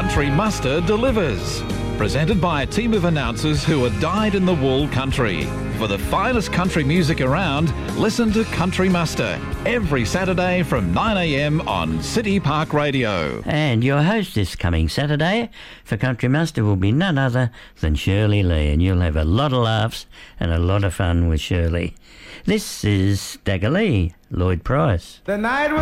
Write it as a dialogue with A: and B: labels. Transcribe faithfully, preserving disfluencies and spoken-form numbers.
A: Country Muster delivers. Presented by a team of announcers who are dyed-in-the-wool country. For the finest country music around, listen to Country Muster every Saturday from nine a m on City Park Radio.
B: And your host this coming Saturday for Country Muster will be none other than Shirley Lee, and you'll have a lot of laughs and a lot of fun with Shirley. This is Stagger Lee, Lloyd Price.
C: The night